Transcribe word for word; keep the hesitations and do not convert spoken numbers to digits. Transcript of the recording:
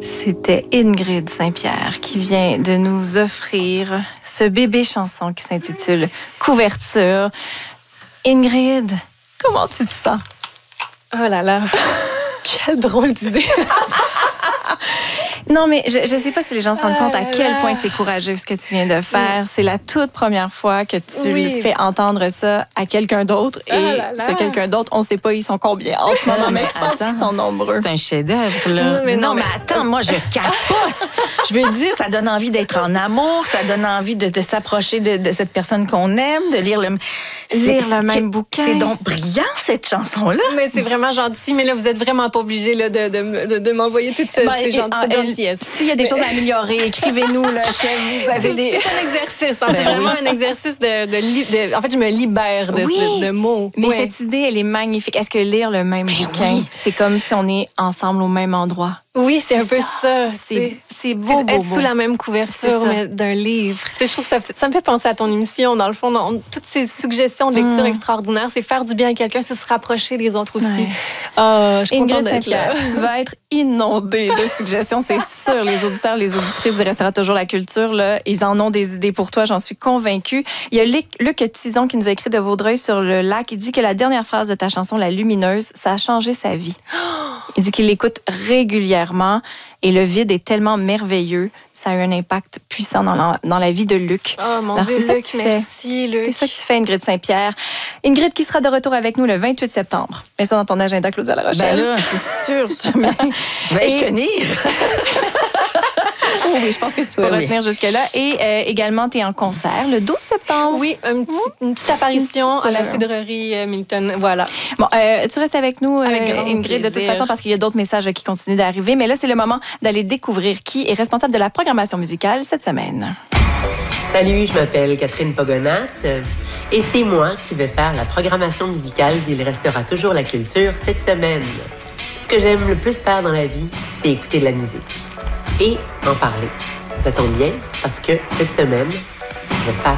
C'était Ingrid Saint-Pierre qui vient de nous offrir ce bébé chanson qui s'intitule Couverture. Ingrid, comment tu te sens? Oh là là, quelle drôle d'idée! Non, mais je ne sais pas si les gens se rendent ah compte à quel point c'est courageux ce que tu viens de faire. Oui. C'est la toute première fois que tu oui. fais entendre ça à quelqu'un d'autre. Et ah là là. Ce quelqu'un d'autre, on ne sait pas ils sont combien en ce moment, mais je pense qu'ils sont nombreux. C'est un chef-d'œuvre, là. Non, mais, non, non, mais... mais attends, moi, je capote. Je veux dire, ça donne envie d'être en amour, ça donne envie de, de s'approcher de, de cette personne qu'on aime, de lire le, lire le même bouquin. C'est donc brillant, cette chanson-là. Mais c'est vraiment gentil. Mais là, vous n'êtes vraiment pas obligé là, de, de, de, de m'envoyer toute cette, ben, ces gentillesses. S'il y a des mais... choses à améliorer, écrivez-nous. Là, est-ce que vous avez des... C'est un exercice. Hein, ben c'est vraiment oui. un exercice de, de, de, de... En fait, je me libère de, oui. de, de mots. Mais ouais. cette idée, elle est magnifique. Est-ce que lire le même ben bouquin, oui. c'est comme si on est ensemble au même endroit? Oui, c'est, c'est un peu ça. C'est, c'est beau, c'est beau, être beau. sous la même couverture mais d'un livre. Tu sais, je trouve que ça, ça me fait penser à ton émission. Dans le fond, dans, toutes ces suggestions de lecture mm. extraordinaires, c'est faire du bien à quelqu'un, c'est se rapprocher des autres aussi. Ouais. Euh, je suis contente d'être là. Tu vas être inondée de suggestions, c'est sûr. Les auditeurs, les auditrices du Restera toujours la culture, là, ils en ont des idées pour toi, j'en suis convaincue. Il y a Luc, Luc Tison qui nous a écrit de Vaudreuil sur le lac. Il dit que la dernière phrase de ta chanson, La Lumineuse, ça a changé sa vie. Il dit qu'il l'écoute régulièrement et le vide est tellement merveilleux. Ça a eu un impact puissant dans la, dans la vie de Luc. Oh mon Alors, Dieu, c'est Luc, ça que tu merci, fais. Luc. C'est ça que tu fais, Ingrid Saint-Pierre. Ingrid qui sera de retour avec nous le vingt-huit septembre. Mets ça dans ton agenda, Claudia La Rochelle. Ben là, c'est sûr. Jamais. Vais-je tenir? Oh oui, je pense que tu peux oui, retenir oui. jusque-là. Et euh, également, tu es en concert le douze septembre. Oui, un petit, une petite apparition une petite, à la cidrerie euh, Milton. Voilà. Bon, euh, tu restes avec nous, avec euh, Ingrid, plaisir. de toute façon, parce qu'il y a d'autres messages qui continuent d'arriver. Mais là, c'est le moment d'aller découvrir qui est responsable de la programmation musicale cette semaine. Salut, je m'appelle Catherine Pogonat et c'est moi qui vais faire la programmation musicale d'Il Restera toujours la culture cette semaine. Ce que j'aime le plus faire dans la vie, c'est écouter de la musique. Et en parler. Ça tombe bien parce que cette semaine, je vais faire